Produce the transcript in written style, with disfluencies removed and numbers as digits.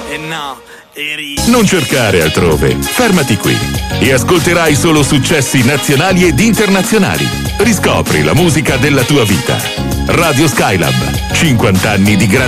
Non cercare altrove, fermati qui e ascolterai solo successi nazionali ed internazionali. Riscopri la musica della tua vita. Radio Skylab, 50 anni di grande